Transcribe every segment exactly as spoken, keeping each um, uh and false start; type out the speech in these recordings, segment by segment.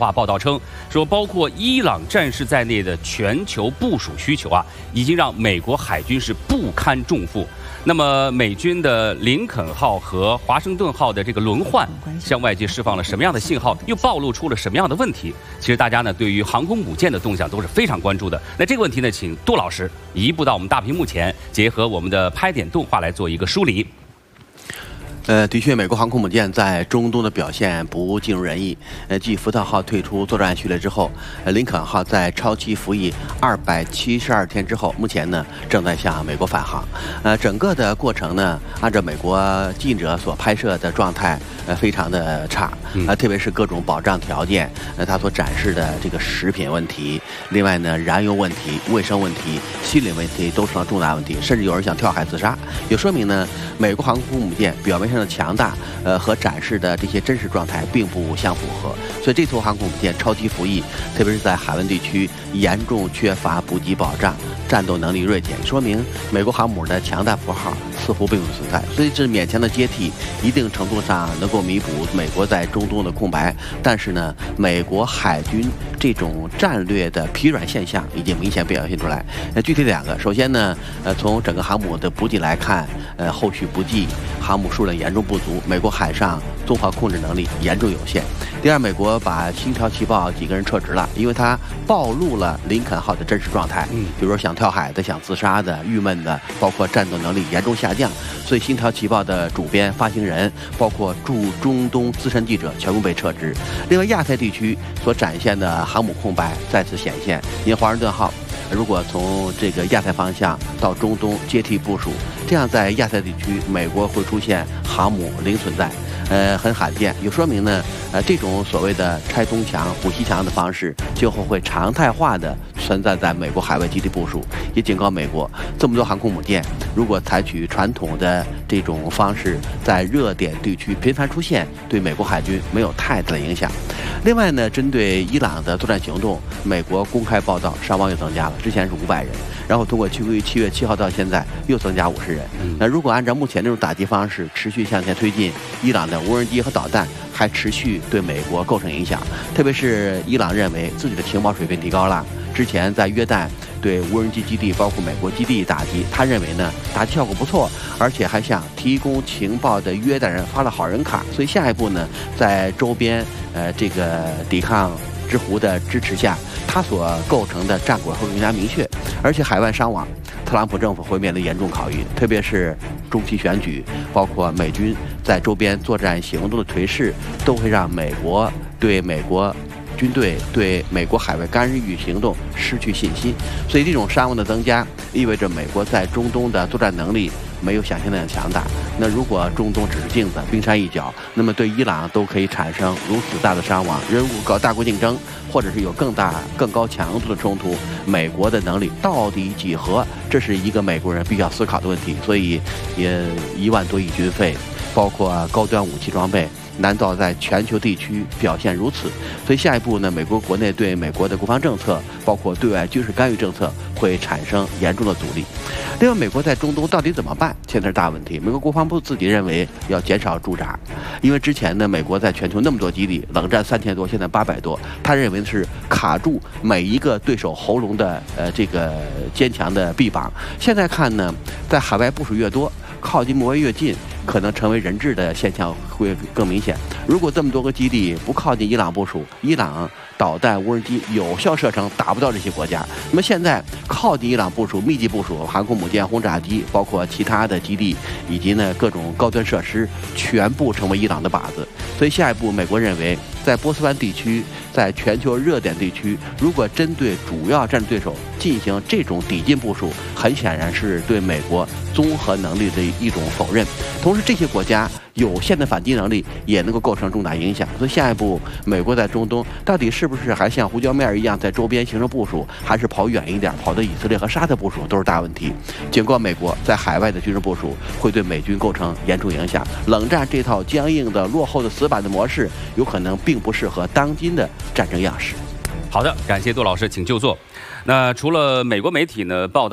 话报道称，说包括伊朗战事在内的全球部署需求啊，已经让美国海军是不堪重负。那么，美军的林肯号和华盛顿号的这个轮换，向外界释放了什么样的信号？又暴露出了什么样的问题？其实大家呢，对于航空母舰的动向都是非常关注的。那这个问题呢，请杜老师移步到我们大屏幕前，结合我们的拍点动画来做一个梳理。 呃，的确，美国航空母舰在中东的表现不尽如人意。呃，继福特号退出作战序列之后，呃，林肯号在超期服役二百七十二天之后，目前呢正在向美国返航。呃，整个的过程呢，按照美国记者所拍摄的状态，呃，非常的差。啊、呃，特别是各种保障条件，呃，它所展示的这个食品问题，另外呢，燃油问题、卫生问题、心理问题都成了重大问题，甚至有人想跳海自杀，也说明呢，美国航空母舰表面上的强大，呃，和展示的这些真实状态并不相符合。所以这艘航空母舰超期服役，特别是在海湾地区严重缺乏补给保障，战斗能力锐减，说明美国航母的强大符号似乎并不存在。所以这勉强的接替，一定程度上能够弥补美国在中东的空白。但是呢，美国海军这种战略的疲软现象已经明显表现出来。那具体两个，首先呢，呃，从整个航母的补给来看，呃，后续补给航母数量严重不足，美国海上综合控制能力严重有限。第二，美国把星条旗报几个人撤职了，因为他暴露了林肯号的真实状态，嗯，比如说想跳海的、想自杀的、郁闷的，包括战斗能力严重下降。所以星条旗报的主编、发行人，包括驻中东资深记者全部被撤职。另外，亚太地区所展现的航母空白再次显现，因为华盛顿号如果从这个亚太方向到中东接替部署，这样在亚太地区，美国会出现航母零存在，呃，很罕见，也说明呢，呃，这种所谓的拆东墙补西墙的方式，今后会常态化的存在在美国海外基地部署。也警告美国，这么多航空母舰，如果采取传统的这种方式，在热点地区频繁出现，对美国海军没有太大的影响。另外呢，针对伊朗的作战行动，美国公开报道伤亡又增加了，之前是五百人，然后通过七七月七号到现在又增加五十人。那如果按照目前这种打击方式持续向前推进，伊朗的无人机和导弹还持续对美国构成影响，特别是伊朗认为自己的情报水平提高了，之前在约旦对无人机基地包括美国基地打击，他认为呢打击效果不错，而且还向提供情报的约旦人发了好人卡，所以下一步呢，在周边呃这个抵抗之湖的支持下，他所构成的战果会更加明确，而且海外伤亡，特朗普政府会面临严重考验，特别是中期选举，包括美军在周边作战行动的颓势，都会让美国对美国军队对美国海外干预行动失去信心，所以这种伤亡的增加，意味着美国在中东的作战能力没有想象那样强大。那如果中东只是镜子，冰山一角，那么对伊朗都可以产生如此大的伤亡。如果搞大国竞争，或者是有更大、更高强度的冲突，美国的能力到底几何？这是一个美国人必须要思考的问题。所以，也一万多亿军费，包括高端武器装备，难道在全球地区表现如此？所以下一步呢，美国国内对美国的国防政策，包括对外军事干预政策，会产生严重的阻力。另外，美国在中东到底怎么办？现在是大问题。美国国防部自己认为要减少驻扎，因为之前呢，美国在全球那么多基地，冷战三千多，现在八百多，他认为是卡住每一个对手喉咙的呃这个坚强的臂膀。现在看呢，在海外部署越多，靠近目标越近，可能成为人质的现象会更明显。如果这么多个基地不靠近伊朗部署，伊朗导弹、无人机有效射程打不到这些国家。那么现在靠近伊朗部署、密集部署航空母舰、轰炸机，包括其他的基地，以及呢各种高端设施，全部成为伊朗的靶子。所以下一步，美国认为在波斯湾地区，在全球热点地区，如果针对主要战略对手进行这种抵近部署，很显然是对美国综合能力的一种否认。同时，这些国家有限的反击能力也能够构成重大影响。所以下一步，美国在中东到底是不是还像胡椒面一样在周边形成部署，还是跑远一点，跑到以色列和沙特部署，都是大问题。警告美国在海外的军事部署会对美军构成严重影响。冷战这套僵硬的、落后的、死板的模式，有可能并不适合当今的战争样式。 好的，感谢杜老师，请就坐。那除了美国媒体呢报道啊，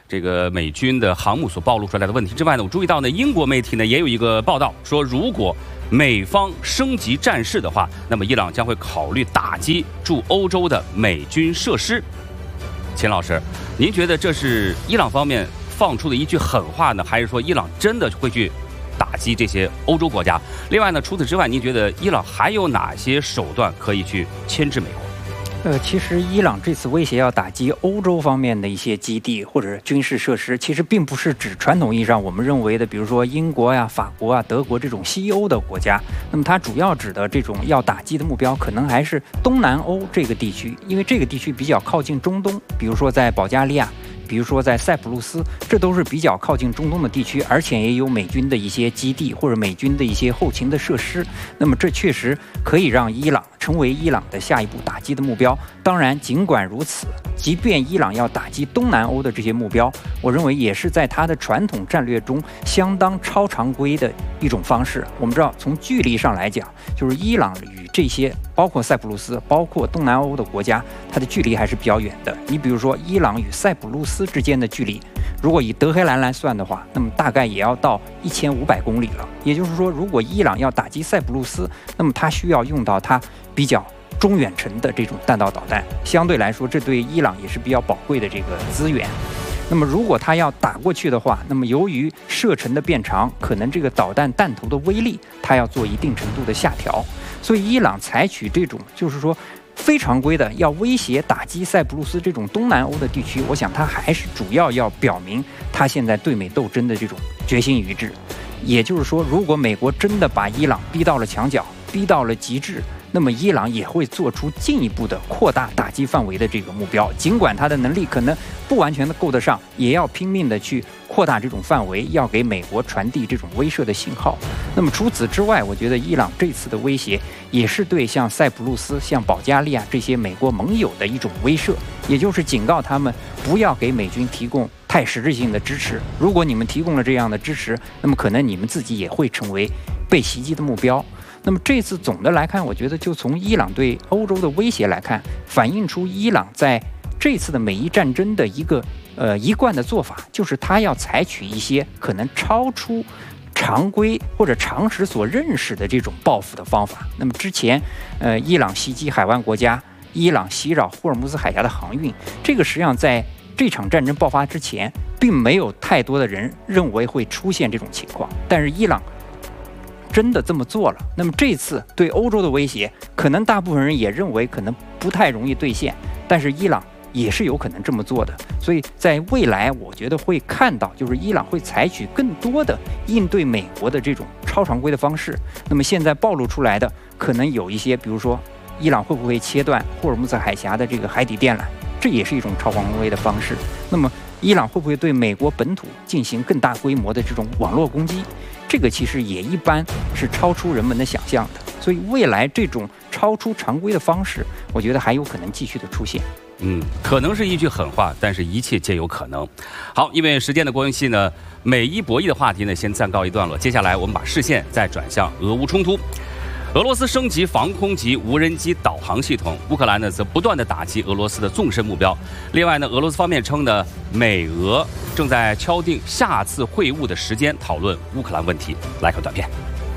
这个美军的航母所暴露出来的问题之外呢，我注意到呢，英国媒体呢也有一个报道说，如果美方升级战事的话，那么伊朗将会考虑打击驻欧洲的美军设施。秦老师，您觉得这是伊朗方面放出的一句狠话呢，还是说伊朗真的会去打击这些欧洲国家？另外呢，除此之外，您觉得伊朗还有哪些手段可以去牵制美国？ 呃，其实伊朗这次威胁要打击欧洲方面的一些基地或者军事设施，其实并不是指传统意义上我们认为的，比如说英国呀、法国啊、德国这种西欧的国家。那么它主要指的这种要打击的目标，可能还是东南欧这个地区，因为这个地区比较靠近中东，比如说在保加利亚。比如说在塞浦路斯，这都是比较靠近中东的地区，而且也有美军的一些基地或者美军的一些后勤的设施。那么这确实可以让伊朗成为伊朗的下一步打击的目标。当然，尽管如此，即便伊朗要打击东南欧的这些目标，我认为也是在它的传统战略中相当超常规的一种方式。我们知道，从距离上来讲，就是伊朗与这些包括塞浦路斯、包括东南欧的国家，它的距离还是比较远的。你比如说，伊朗与塞浦路斯之间的距离，如果以德黑兰来算的话，那么大概也要到一千五百公里了。也就是说，如果伊朗要打击塞浦路斯，那么它需要用到它比较中远程的这种弹道导弹，相对来说，这对伊朗也是比较宝贵的这个资源。那么，如果它要打过去的话，那么由于射程的变长，可能这个导弹弹头的威力，它要做一定程度的下调。所以，伊朗采取这种就是说非常规的要威胁打击塞浦路斯这种东南欧的地区，我想它还是主要要表明它现在对美斗争的这种决心一致。也就是说，如果美国真的把伊朗逼到了墙角，逼到了极致，那么伊朗也会做出进一步的扩大打击范围的这个目标。尽管它的能力可能不完全的够得上，也要拼命的去扩大这种范围，要给美国传递这种威慑的信号。那么除此之外，我觉得伊朗这次的威胁也是对像塞浦路斯、像保加利亚这些美国盟友的一种威慑，也就是警告他们不要给美军提供太实质性的支持。如果你们提供了这样的支持，那么可能你们自己也会成为被袭击的目标。那么这次总的来看，我觉得就从伊朗对欧洲的威胁来看，反映出伊朗在这次的美伊战争的一个呃一贯的做法，就是他要采取一些可能超出常规或者常识所认识的这种报复的方法。那么之前，呃，伊朗袭击海湾国家，伊朗袭扰霍尔木兹海峡的航运，这个实际上在这场战争爆发之前，并没有太多的人认为会出现这种情况，但是伊朗真的这么做了。那么这次对欧洲的威胁，可能大部分人也认为可能不太容易兑现，但是伊朗也是有可能这么做的。所以在未来，我觉得会看到，就是伊朗会采取更多的应对美国的这种超常规的方式。那么现在暴露出来的，可能有一些，比如说，伊朗会不会切断霍尔木兹海峡的这个海底电缆，这也是一种超常规的方式。那么伊朗会不会对美国本土进行更大规模的这种网络攻击？这个其实也一般是超出人们的想象的。所以未来这种超出常规的方式，我觉得还有可能继续的出现。 嗯，可能是一句狠话，但是一切皆有可能。好，因为时间的关系呢，美伊博弈的话题呢先暂告一段落。接下来我们把视线再转向俄乌冲突。俄罗斯升级防空及无人机导航系统，乌克兰呢则不断的打击俄罗斯的纵深目标。另外呢，俄罗斯方面称呢，美俄正在敲定下次会晤的时间，讨论乌克兰问题。来看短片。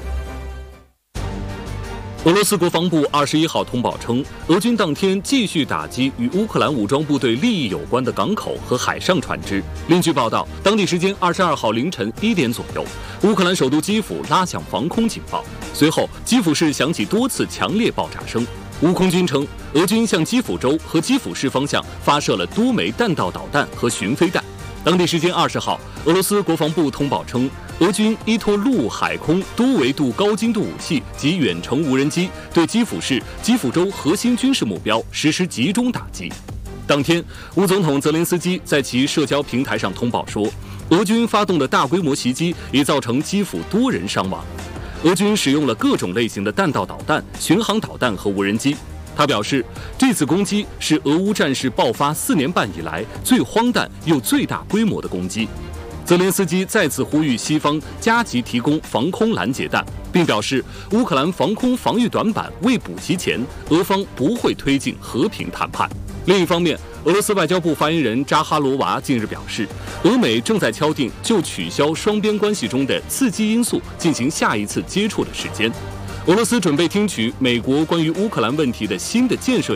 俄罗斯国防部二十一号通报称，俄军当天继续打击与乌克兰武装部队利益有关的港口和海上船只。另据报道，当地时间二十二号凌晨一点左右，乌克兰首都基辅拉响防空警报，随后基辅市响起多次强烈爆炸声。乌空军称，俄军向基辅州和基辅市方向发射了多枚弹道导弹和巡飞弹。当地时间二十号，俄罗斯国防部通报称，俄军依托陆海空多维度高精度武器及远程无人机，对基辅市、基辅州核心军事目标实施集中打击。当天，乌总统泽连斯基在其社交平台上通报说，俄军发动的大规模袭击已造成基辅多人伤亡。俄军使用了各种类型的弹道导弹、巡航导弹和无人机。他表示，这次攻击是俄乌战事爆发四年半以来最荒诞又最大规模的攻击。泽连斯基再次呼吁西方加急提供防空拦截弹，并表示，乌克兰防空防御短板未补齐前，俄方不会推进和平谈判。 另一方面，俄罗斯外交部发言人扎哈罗娃近日表示，俄美正在敲定就取消双边关系中的刺激因素进行下一次接触的时间。俄罗斯准备听取美国关于乌克兰问题的新的建设